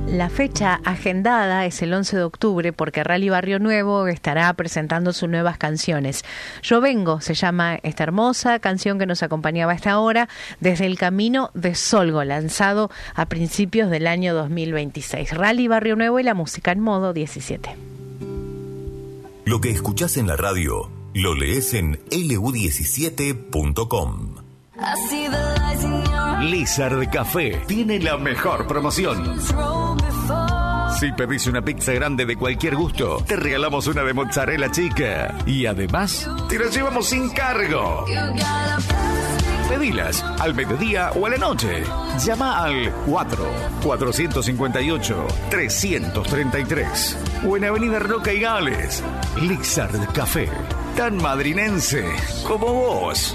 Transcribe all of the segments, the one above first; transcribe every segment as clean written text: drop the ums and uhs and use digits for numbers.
La fecha agendada es el 11 de octubre porque Rally Barrio Nuevo estará presentando sus nuevas canciones. Yo Vengo se llama esta hermosa canción que nos acompañaba a esta hora desde el Camino de Solgo, lanzado a principios del año 2026. Rally Barrio Nuevo y la música en modo 17. Lo que escuchás en la radio, lo lees en lu17.com. Lizard Café tiene la mejor promoción. Si pedís una pizza grande de cualquier gusto, te regalamos una de mozzarella chica. Y además, te la llevamos sin cargo. Pedilas al mediodía o a la noche. Llama al 4-458-333. O en Avenida Roca y Gales. Lizard Café. Tan madrinense como vos.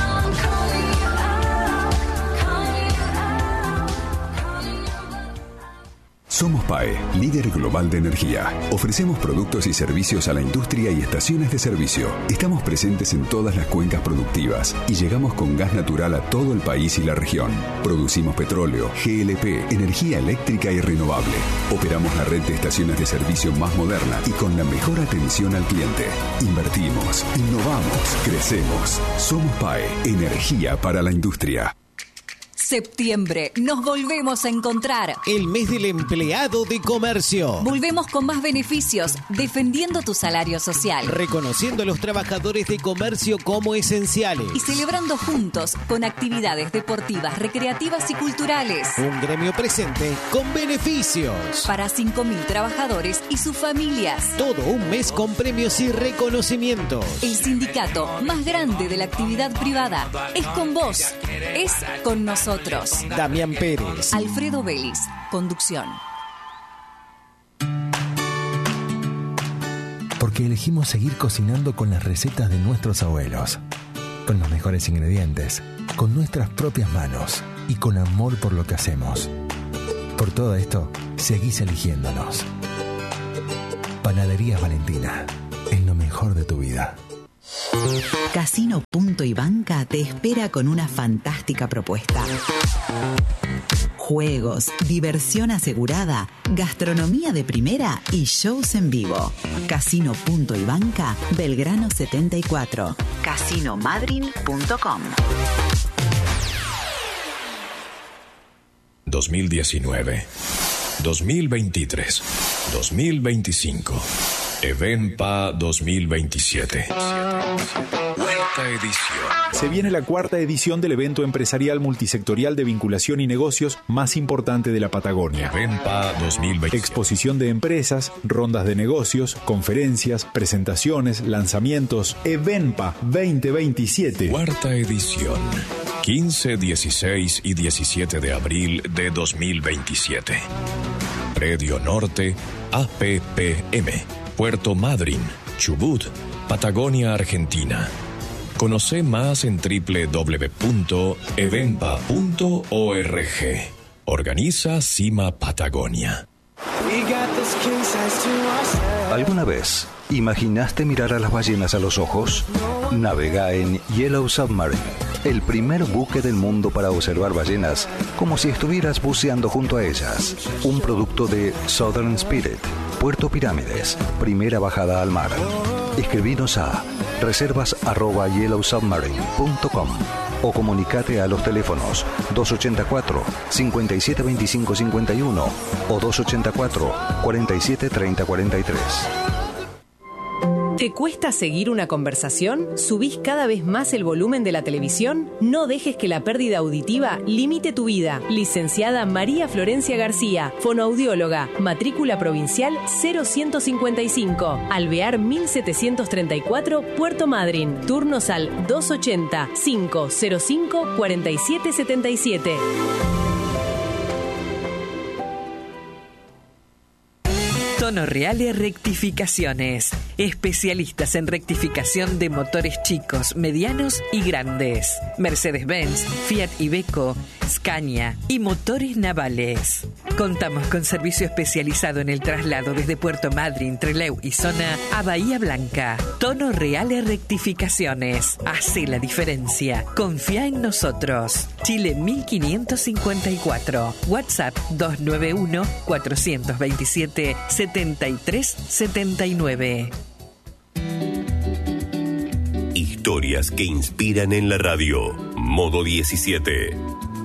Somos PAE, líder global de energía. Ofrecemos productos y servicios a la industria y estaciones de servicio. Estamos presentes en todas las cuencas productivas y llegamos con gas natural a todo el país y la región. Producimos petróleo, GLP, energía eléctrica y renovable. Operamos la red de estaciones de servicio más moderna y con la mejor atención al cliente. Invertimos, innovamos, crecemos. Somos PAE, energía para la industria. Septiembre, nos volvemos a encontrar. El mes del empleado de comercio. Volvemos con más beneficios, defendiendo tu salario social. Reconociendo a los trabajadores de comercio como esenciales. Y celebrando juntos con actividades deportivas, recreativas y culturales. Un gremio presente con beneficios. Para 5.000 trabajadores y sus familias. Todo un mes con premios y reconocimientos. El sindicato más grande de la actividad privada es con vos, es con nosotros. Damián Pérez, Alfredo Vélez, conducción. Porque elegimos seguir cocinando con las recetas de nuestros abuelos, con los mejores ingredientes, con nuestras propias manos y con amor por lo que hacemos. Por todo esto, seguís eligiéndonos. Panaderías Valentina, es lo mejor de tu vida. Casino Punto y Banca te espera con una fantástica propuesta. Juegos, diversión asegurada, gastronomía de primera y shows en vivo. Casino Punto y Banca, Belgrano 74. Casinomadrin.com. 2019, 2023, 2025. Evenpa 2027. Cuarta edición. Se viene la cuarta edición del evento empresarial multisectorial de vinculación y negocios más importante de la Patagonia. Evenpa 2027. Exposición de empresas, rondas de negocios, conferencias, presentaciones, lanzamientos. Evenpa 2027. Cuarta edición. 15, 16 y 17 de abril de 2027. Predio Norte, APPM. Puerto Madryn, Chubut, Patagonia, Argentina. Conoce más en www.evenpa.org. Organiza Cima Patagonia. ¿Alguna vez imaginaste mirar a las ballenas a los ojos? Navega en Yellow Submarine, el primer buque del mundo para observar ballenas como si estuvieras buceando junto a ellas. Un producto de Southern Spirit, Puerto Pirámides, primera bajada al mar. Escribinos a reservas@yellowsubmarine.com o comunicate a los teléfonos 284-572551 o 284-473043. ¿Te cuesta seguir una conversación? ¿Subís cada vez más el volumen de la televisión? No dejes que la pérdida auditiva limite tu vida. Licenciada María Florencia García, fonoaudióloga, matrícula provincial 0155, Alvear 1734, Puerto Madryn. Turnos al 280-505-4777. Tono Reale Rectificaciones. Especialistas en rectificación de motores chicos, medianos y grandes. Mercedes-Benz, Fiat Iveco, Ascaña y Motores Navales. Contamos con servicio especializado en el traslado desde Puerto Madryn, Trelew y zona a Bahía Blanca. Tono Reales Rectificaciones. Hace la diferencia. Confía en nosotros. Chile 1554. WhatsApp 291-427-7379. Historias que inspiran en la radio. Modo 17.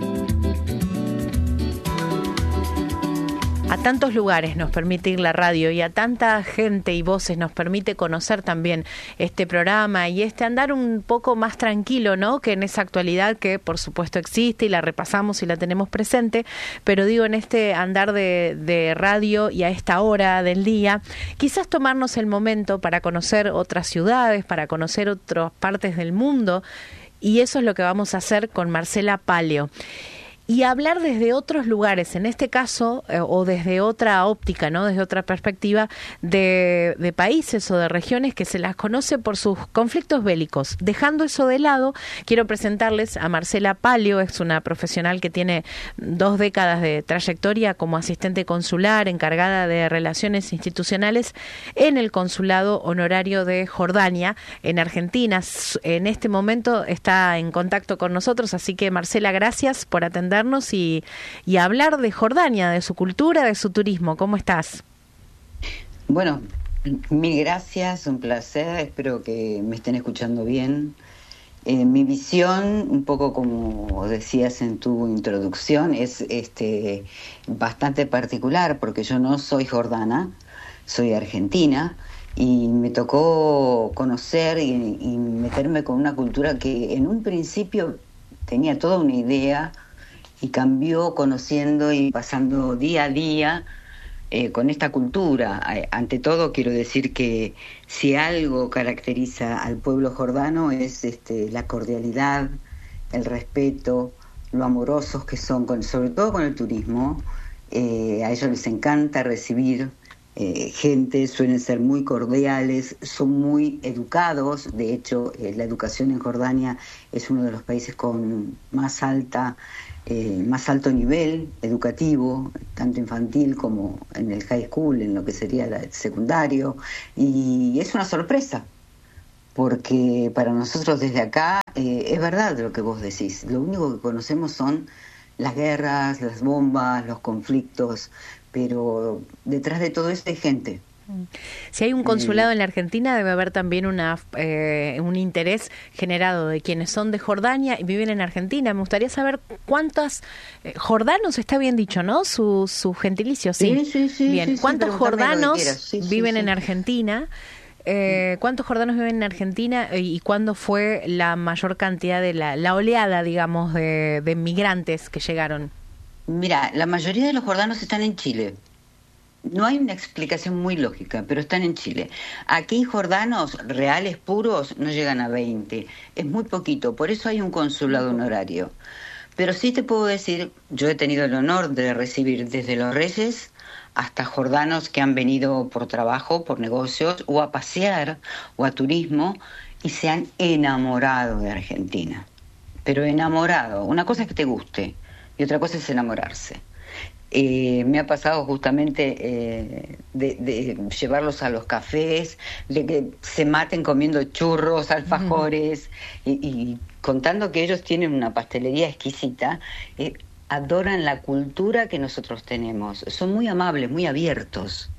A tantos lugares nos permite ir la radio y a tanta gente y voces nos permite conocer también este programa y andar un poco más tranquilo, ¿no? Que en esa actualidad que por supuesto existe y la repasamos y la tenemos presente, pero digo, en este andar de radio y a esta hora del día, quizás tomarnos el momento para conocer otras ciudades, para conocer otras partes del mundo, y eso es lo que vamos a hacer con Marcela Palio. Y hablar desde otros lugares, en este caso, o desde otra óptica, ¿no? Desde otra perspectiva de países o de regiones que se las conoce por sus conflictos bélicos. Dejando eso de lado, quiero presentarles a Marcela Palio. Es una profesional que tiene 2 décadas de trayectoria como asistente consular, encargada de relaciones institucionales en el Consulado Honorario de Jordania, en Argentina. En este momento está en contacto con nosotros, así que Marcela, gracias por atender y hablar de Jordania, de su cultura, de su turismo. ¿Cómo estás? Bueno, mil gracias, un placer, espero que me estén escuchando bien. Mi visión, un poco como decías en tu introducción, es bastante particular, porque yo no soy jordana, soy argentina, y me tocó conocer y meterme con una cultura que en un principio tenía toda una idea y cambió conociendo y pasando día a día con esta cultura. Ante todo quiero decir que si algo caracteriza al pueblo jordano es la cordialidad, el respeto, lo amorosos que son, sobre todo con el turismo. A ellos les encanta recibir gente, suelen ser muy cordiales, son muy educados. De hecho, la educación en Jordania es uno de los países con más alto nivel educativo, tanto infantil como en el high school, en lo que sería el secundario, y es una sorpresa, porque para nosotros desde acá es verdad lo que vos decís, lo único que conocemos son las guerras, las bombas, los conflictos, pero detrás de todo eso hay gente. Si hay un consulado en la Argentina, debe haber también un interés generado de quienes son de Jordania y viven en Argentina. Me gustaría saber cuántos jordanos, está bien dicho, ¿no? Su gentilicio, ¿sí? Sí. Bien, ¿cuántos jordanos viven en Argentina? ¿Cuántos jordanos viven en Argentina y cuándo fue la mayor cantidad de la oleada, digamos, de migrantes que llegaron? Mira, la mayoría de los jordanos están en Chile. No hay una explicación muy lógica, pero están en Chile. Aquí jordanos reales puros no llegan a 20. Es muy poquito, por eso hay un consulado honorario. Pero sí te puedo decir, yo he tenido el honor de recibir desde los Reyes hasta jordanos que han venido por trabajo, por negocios, o a pasear, o a turismo, y se han enamorado de Argentina. Pero enamorado. Una cosa es que te guste, y otra cosa es enamorarse. Me ha pasado justamente de llevarlos a los cafés, de que se maten comiendo churros, alfajores, y contando que ellos tienen una pastelería exquisita. Adoran la cultura que nosotros tenemos, son muy amables, muy abiertos.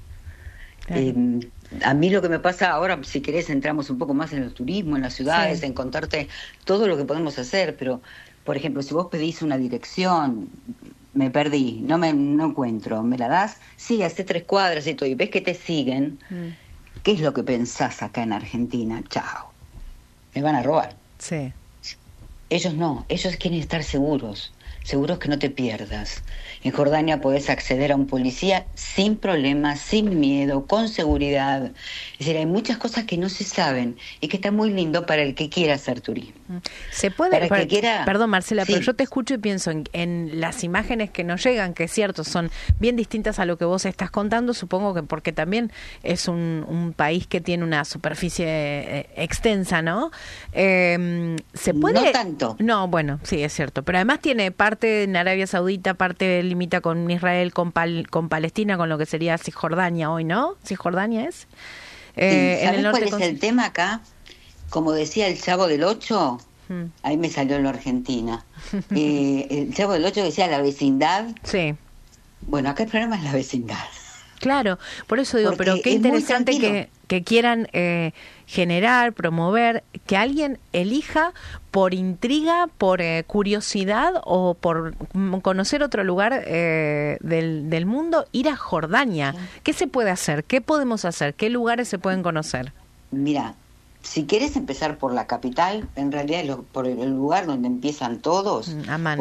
A mí lo que me pasa ahora, si querés entramos un poco más en el turismo, en las ciudades, en contarte todo lo que podemos hacer, pero por ejemplo, si vos pedís una dirección, me perdí, no encuentro, ¿me la das? Sí, hace 3 cuadras y todo, y ves que te siguen. ¿Qué es lo que pensás acá en Argentina? Chao, me van a robar. Sí. Ellos no, ellos quieren estar seguros que no te pierdas. En Jordania podés acceder a un policía sin problemas, sin miedo, con seguridad. Es decir, hay muchas cosas que no se saben y que está muy lindo para el que quiera hacer turismo. Se puede, perdón Marcela, pero yo te escucho y pienso en las imágenes que nos llegan, que es cierto, son bien distintas a lo que vos estás contando, supongo que porque también es un país que tiene una superficie extensa, ¿no? ¿Se puede? No tanto. No, bueno, sí, es cierto, pero además tiene parte parte en Arabia Saudita, parte limita con Israel, con Palestina, con lo que sería Cisjordania hoy, ¿no? ¿Cisjordania es? ¿Sabes cuál es el tema acá? Como decía el Chavo del Ocho, ahí me salió lo Argentina. El Chavo del Ocho decía la vecindad. Sí. Bueno, acá el problema es la vecindad. Claro, por eso digo, pero qué interesante que quieran generar, promover, que alguien elija por intriga, por curiosidad o por conocer otro lugar del mundo, ir a Jordania. ¿Qué se puede hacer? ¿Qué podemos hacer? ¿Qué lugares se pueden conocer? Mira, si quieres empezar por la capital, en realidad por el lugar donde empiezan todos,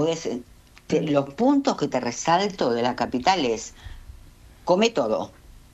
los puntos que te resalto de la capital es: come todo,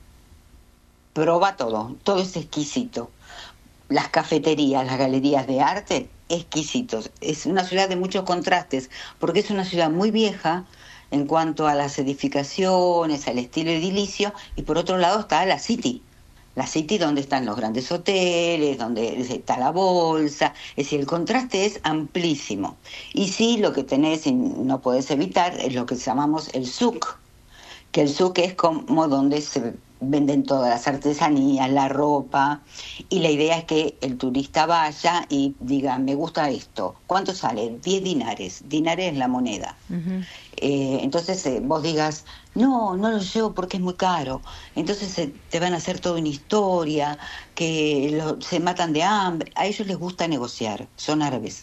proba todo, todo es exquisito. Las cafeterías, las galerías de arte, exquisitos. Es una ciudad de muchos contrastes, porque es una ciudad muy vieja en cuanto a las edificaciones, al estilo edilicio, y por otro lado está la City donde están los grandes hoteles, donde está la bolsa. Es decir, el contraste es amplísimo. Y sí, lo que tenés y no podés evitar es lo que llamamos el souk, que el souk es como donde se venden todas las artesanías, la ropa, y la idea es que el turista vaya y diga, me gusta esto, ¿cuánto sale? 10 dinares, dinares es la moneda. Entonces vos digas, no lo llevo porque es muy caro. Entonces te van a hacer toda una historia, que se matan de hambre. A ellos les gusta negociar, son árabes.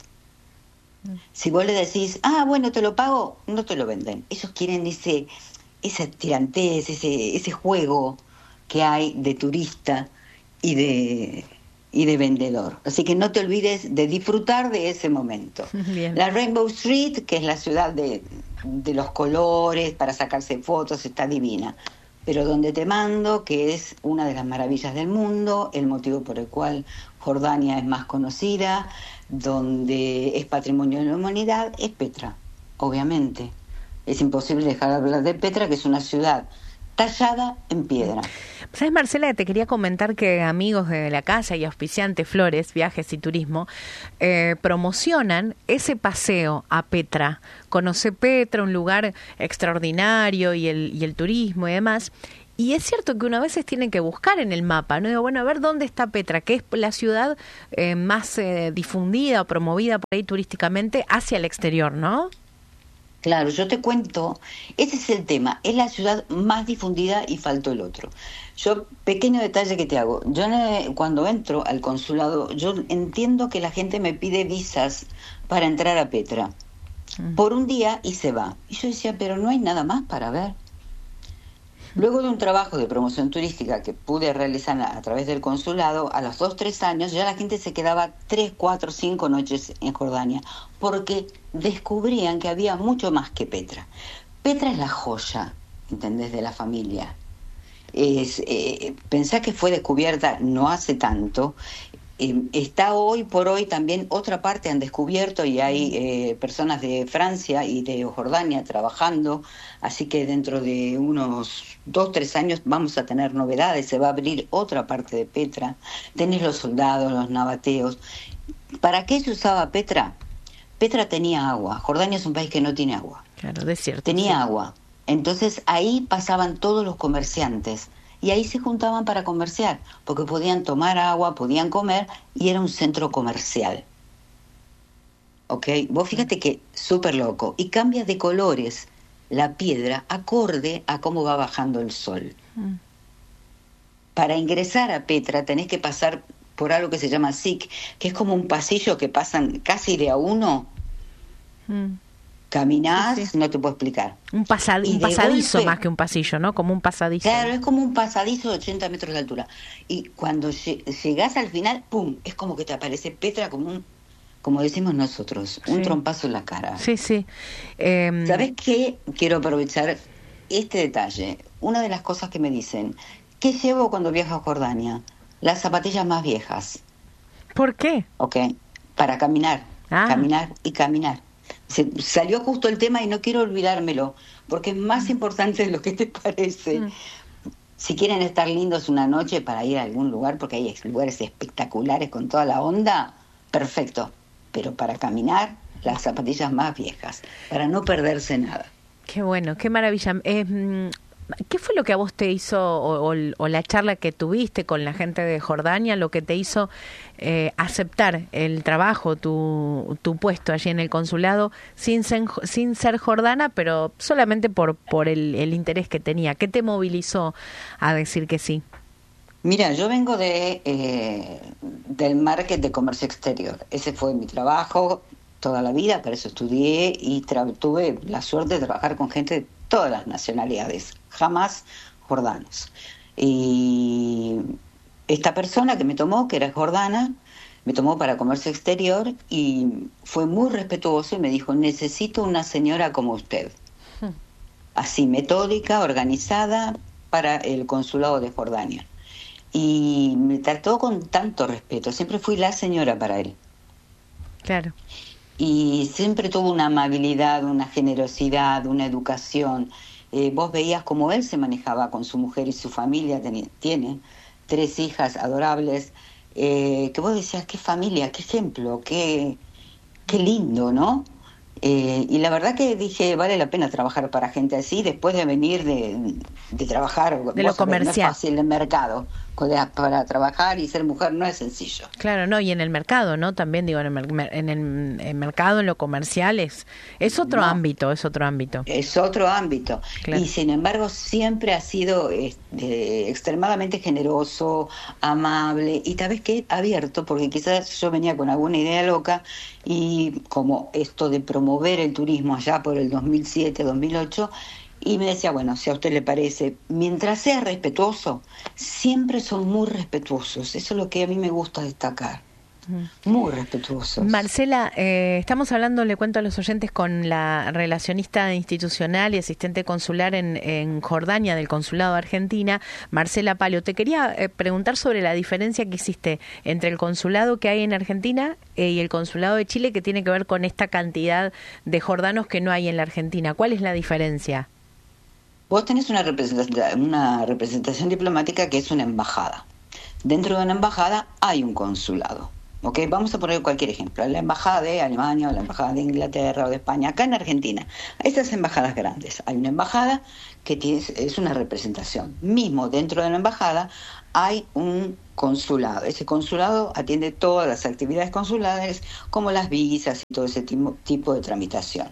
Si vos le decís, bueno, te lo pago, no te lo venden. Ellos quieren esa tirantez, ese juego que hay de turista y de vendedor. Así que no te olvides de disfrutar de ese momento. Bien. La Rainbow Street, que es la ciudad de los colores, para sacarse fotos, está divina. Pero donde te mando, que es una de las maravillas del mundo, el motivo por el cual Jordania es más conocida, donde es patrimonio de la humanidad, es Petra, obviamente. Es imposible dejar de hablar de Petra, que es una ciudad tallada en piedra. ¿Sabes, Marcela? Te quería comentar que amigos de la casa y auspiciante Flores, Viajes y Turismo, promocionan ese paseo a Petra. Conoce Petra, un lugar extraordinario, y el turismo y demás. Y es cierto que uno a veces tiene que buscar en el mapa, ¿no? Digo, bueno, a ver dónde está Petra, que es la ciudad más difundida o promovida por ahí turísticamente hacia el exterior, ¿no? Claro, yo te cuento, ese es el tema, es la ciudad más difundida y faltó el otro. Pequeño detalle que te hago, yo cuando entro al consulado, yo entiendo que la gente me pide visas para entrar a Petra por un día y se va. Y yo decía, pero no hay nada más para ver. Luego de un trabajo de promoción turística que pude realizar a través del consulado, a los 2-3 años ya la gente se quedaba 3, 4, 5 noches en Jordania, porque descubrían que había mucho más que Petra. Petra es la joya, ¿entendés?, de la familia. Pensá que fue descubierta no hace tanto. Está hoy por hoy también otra parte han descubierto, y hay personas de Francia y de Jordania trabajando, así que dentro de unos 2-3 años vamos a tener novedades, se va a abrir otra parte de Petra. Tenés los soldados, los nabateos. ¿Para qué se usaba Petra? Petra tenía agua. Jordania es un país que no tiene agua. Claro, desierto. Tenía agua. Entonces ahí pasaban todos los comerciantes. Y ahí se juntaban para comerciar, porque podían tomar agua, podían comer, y era un centro comercial. ¿Ok? Vos fíjate que súper loco. Y cambia de colores la piedra acorde a cómo va bajando el sol. Para ingresar a Petra tenés que pasar por algo que se llama SIC, que es como un pasillo que pasan casi de a uno. Caminás, sí. No te puedo explicar. Un pasadizo golpe, más que un pasillo, ¿no? Como un pasadizo. Claro, es como un pasadizo de 80 metros de altura. Y cuando llegás al final, ¡pum!, es como que te aparece Petra como decimos nosotros, un trompazo en la cara. Sí, sí. ¿Sabés qué? Quiero aprovechar este detalle. Una de las cosas que me dicen, ¿qué llevo cuando viajo a Jordania? Las zapatillas más viejas. ¿Por qué? Ok, para caminar, caminar y caminar. Salió justo el tema y no quiero olvidármelo, porque es más importante de lo que te parece. Si quieren estar lindos una noche para ir a algún lugar, porque hay lugares espectaculares con toda la onda, perfecto. Pero para caminar, las zapatillas más viejas, para no perderse nada. Qué bueno, qué maravilla. ¿Qué fue lo que a vos te hizo, o la charla que tuviste con la gente de Jordania, lo que te hizo aceptar el trabajo, tu puesto allí en el consulado, sin ser jordana, pero solamente por el interés que tenía? ¿Qué te movilizó a decir que sí? Mira, yo vengo del market de comercio exterior. Ese fue mi trabajo toda la vida, para eso estudié y tuve la suerte de trabajar con gente de todas las nacionalidades, jamás jordanos. Y esta persona que me tomó, que era jordana, me tomó para comercio exterior y fue muy respetuoso y me dijo: necesito una señora como usted, así metódica, organizada para el consulado de Jordania. Y me trató con tanto respeto, siempre fui la señora para él. Claro. Y siempre tuvo una amabilidad, una generosidad, una educación. Vos veías cómo él se manejaba con su mujer y su familia. Tiene 3 hijas adorables, que vos decías: qué familia, qué ejemplo, qué lindo, ¿no? Y la verdad que dije, vale la pena trabajar para gente así, después de venir de trabajar de lo comercial. No es fácil el mercado, para trabajar y ser mujer no es sencillo. Claro, no, y en el mercado, ¿no? También digo, en el mercado, en lo comercial es otro ámbito, es otro ámbito. Es otro ámbito. Claro. Y sin embargo siempre ha sido extremadamente generoso, amable y tal vez que abierto, porque quizás yo venía con alguna idea loca y como esto de promover el turismo allá por el 2007, 2008, y me decía, bueno, si a usted le parece, mientras sea respetuoso, siempre son muy respetuosos. Eso es lo que a mí me gusta destacar. Muy respetuosos. Marcela, estamos hablando, le cuento a los oyentes, con la relacionista institucional y asistente consular en Jordania del Consulado de Argentina, Marcela Palio. Te quería preguntar sobre la diferencia que existe entre el consulado que hay en Argentina y el consulado de Chile, que tiene que ver con esta cantidad de jordanos que no hay en la Argentina. ¿Cuál es la diferencia? Vos tenés una representación diplomática que es una embajada. Dentro de una embajada hay un consulado. ¿Okay? Vamos a poner cualquier ejemplo. La embajada de Alemania o la embajada de Inglaterra o de España, acá en Argentina. Estas embajadas grandes. Hay una embajada que es una representación. Mismo dentro de la embajada hay un consulado. Ese consulado atiende todas las actividades consulares, como las visas y todo ese tipo de tramitación.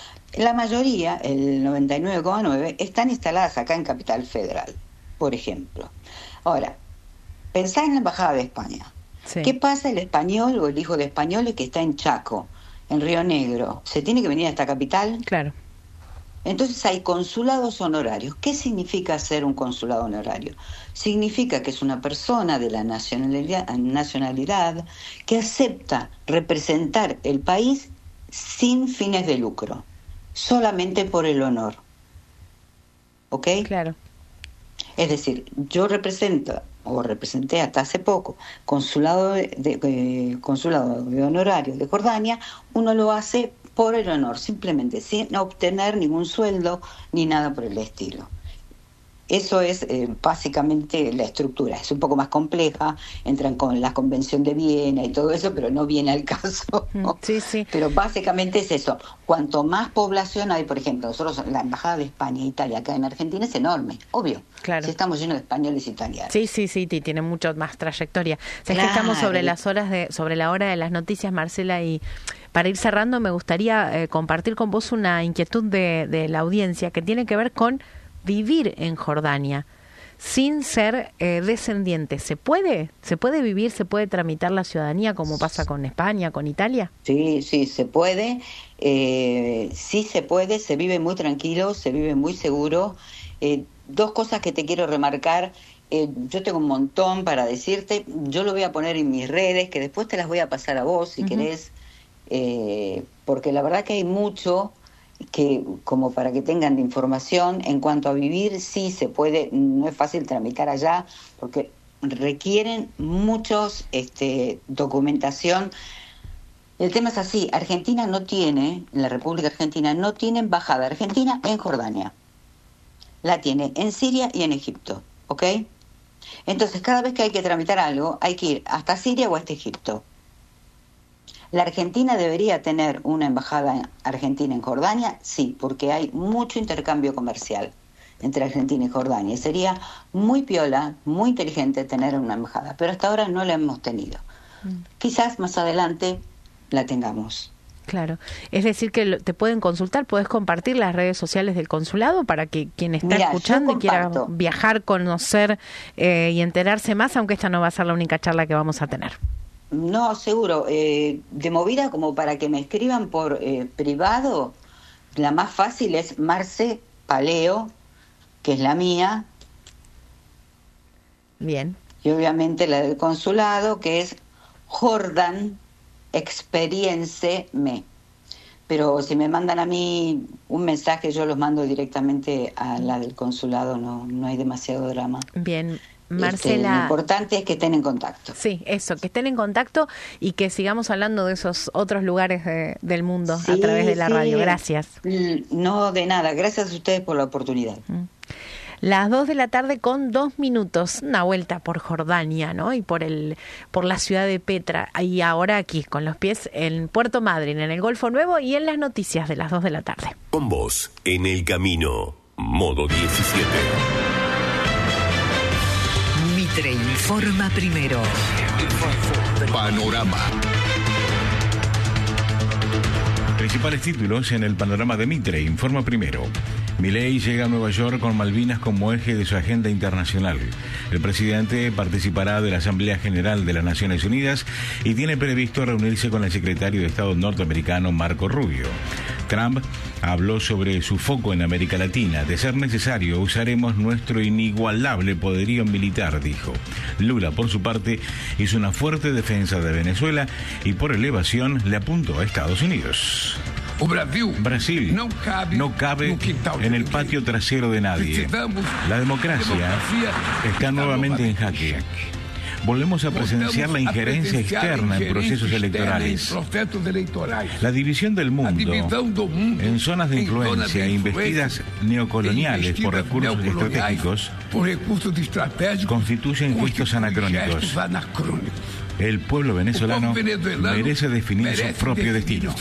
La mayoría, el 99,9%, están instaladas acá en Capital Federal, por ejemplo. Ahora, pensá en la embajada de España. Sí. ¿Qué pasa el español o el hijo de españoles que está en Chaco, en Río Negro? ¿Se tiene que venir a esta capital? Claro. Entonces hay consulados honorarios. ¿Qué significa ser un consulado honorario? Significa que es una persona de la nacionalidad que acepta representar el país sin fines de lucro, solamente por el honor. ¿Ok? Claro. Es decir, yo representé hasta hace poco consulado de honorario de Jordania. Uno lo hace por el honor, simplemente, sin obtener ningún sueldo ni nada por el estilo. Eso es básicamente la estructura. Es un poco más compleja, entran con la Convención de Viena y todo eso, pero no viene al caso. Sí, sí. Pero básicamente es eso. Cuanto más población hay, por ejemplo, nosotros, la Embajada de España e Italia acá en Argentina es enorme, obvio. Claro. Si estamos llenos de españoles e italianos. Sí, tiene mucho más trayectoria. Claro. Es que estamos sobre la hora de las noticias, Marcela, y para ir cerrando me gustaría compartir con vos una inquietud de la audiencia que tiene que ver con vivir en Jordania sin ser descendiente. ¿Se puede vivir, se puede tramitar la ciudadanía como pasa con España, con Italia? Sí, se puede. Sí se puede, se vive muy tranquilo, se vive muy seguro. 2 cosas que te quiero remarcar. Yo tengo un montón para decirte. Yo lo voy a poner en mis redes, que después te las voy a pasar a vos si querés, porque la verdad que hay mucho que como para que tengan de información. En cuanto a vivir, sí se puede, no es fácil tramitar allá porque requieren muchos documentación. El tema es así, Argentina no tiene, la República Argentina no tiene embajada argentina en Jordania. La tiene en Siria y en Egipto, ¿ok? Entonces cada vez que hay que tramitar algo hay que ir hasta Siria o hasta Egipto. ¿La Argentina debería tener una embajada argentina en Jordania? Sí, porque hay mucho intercambio comercial entre Argentina y Jordania. Y sería muy piola, muy inteligente tener una embajada, pero hasta ahora no la hemos tenido. Quizás más adelante la tengamos. Claro, es decir que te pueden consultar, puedes compartir las redes sociales del consulado para que quien está escuchando y quiera viajar, conocer y enterarse más, aunque esta no va a ser la única charla que vamos a tener. No, seguro. De movida, como para que me escriban por privado, la más fácil es Marce Paleo, que es la mía. Bien. Y obviamente la del consulado, que es Jordan Experience Me. Pero si me mandan a mí un mensaje, yo los mando directamente a la del consulado, no hay demasiado drama. Bien. Marcela, lo importante es que estén en contacto. Sí, eso, que estén en contacto y que sigamos hablando de esos otros lugares del mundo a través de la radio. Gracias. No, de nada. Gracias a ustedes por la oportunidad. Las 2 de la tarde con 2 minutos, una vuelta por Jordania, ¿no? Y por la ciudad de Petra, y ahora aquí, con los pies en Puerto Madryn, en el Golfo Nuevo y en las noticias de las 2 de la tarde. Con vos, en el camino, modo 17. Mitre informa primero. Panorama. Principales títulos en el panorama de Mitre informa primero. Milei llega a Nueva York con Malvinas como eje de su agenda internacional. El presidente participará de la Asamblea General de las Naciones Unidas y tiene previsto reunirse con el secretario de Estado norteamericano Marco Rubio. Trump habló sobre su foco en América Latina. De ser necesario, usaremos nuestro inigualable poderío militar, dijo. Lula, por su parte, hizo una fuerte defensa de Venezuela y por elevación le apuntó a Estados Unidos. Brasil no cabe en el patio trasero de nadie. La democracia está nuevamente en jaque. Volvemos a presenciar la injerencia externa en procesos electorales. La división del mundo en zonas de influencia e investidas neocoloniales por recursos estratégicos constituyen gestos anacrónicos. El pueblo venezolano merece definir su propio destino.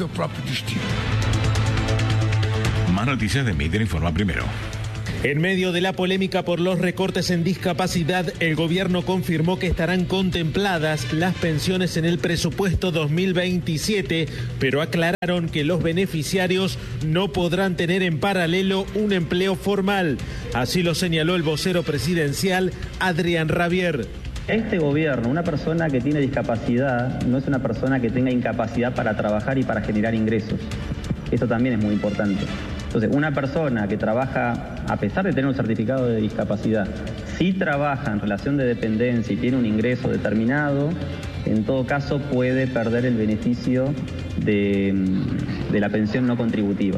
Más noticias de Mitre informa primero. En medio de la polémica por los recortes en discapacidad, el gobierno confirmó que estarán contempladas las pensiones en el presupuesto 2027, pero aclararon que los beneficiarios no podrán tener en paralelo un empleo formal. Así lo señaló el vocero presidencial, Adrián Rabier. Este gobierno, una persona que tiene discapacidad, no es una persona que tenga incapacidad para trabajar y para generar ingresos. Esto también es muy importante. Entonces, una persona que trabaja, a pesar de tener un certificado de discapacidad, si trabaja en relación de dependencia y tiene un ingreso determinado, en todo caso puede perder el beneficio de la pensión no contributiva.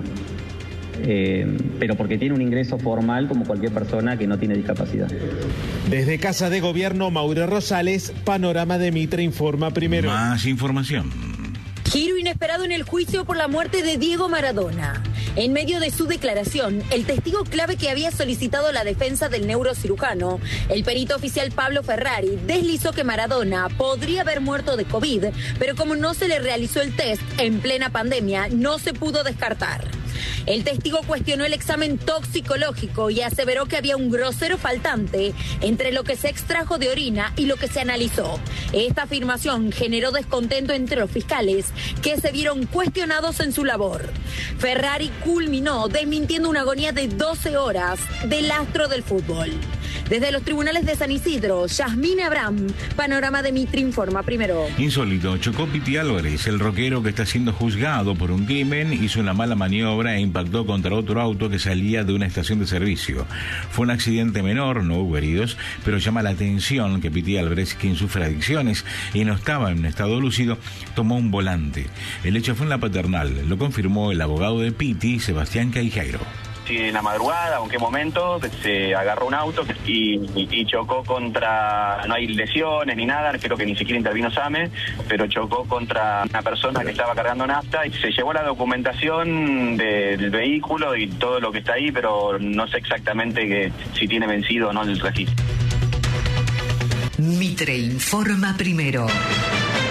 Pero porque tiene un ingreso formal como cualquier persona que no tiene discapacidad. Desde Casa de Gobierno, Mauro Rosales, Panorama de Mitre informa primero. Más información. Giro inesperado en el juicio por la muerte de Diego Maradona. En medio de su declaración, el testigo clave que había solicitado la defensa del neurocirujano, el perito oficial Pablo Ferrari, deslizó que Maradona podría haber muerto de COVID, pero como no se le realizó el test en plena pandemia, no se pudo descartar. El testigo cuestionó el examen toxicológico y aseveró que había un grosero faltante entre lo que se extrajo de orina y lo que se analizó. Esta afirmación generó descontento entre los fiscales, que se vieron cuestionados en su labor. Ferrari culminó desmintiendo una agonía de 12 horas del astro del fútbol. Desde los tribunales de San Isidro, Yasmine Abraham, Panorama de Mitre informa primero. Insólito, chocó Piti Álvarez, el rockero que está siendo juzgado por un crimen, hizo una mala maniobra e impactó contra otro auto que salía de una estación de servicio. Fue un accidente menor, no hubo heridos, pero llama la atención que Piti Álvarez, quien sufre adicciones y no estaba en un estado lúcido, tomó un volante. El hecho fue en La Paternal, lo confirmó el abogado de Piti, Sebastián Caijeiro. Si en la madrugada o en qué momento se agarró un auto y chocó contra, no hay lesiones ni nada, creo que ni siquiera intervino SAME, pero chocó contra una persona que estaba cargando nafta y se llevó la documentación del vehículo y todo lo que está ahí, pero no sé exactamente si tiene vencido o no el registro. Mitre informa primero.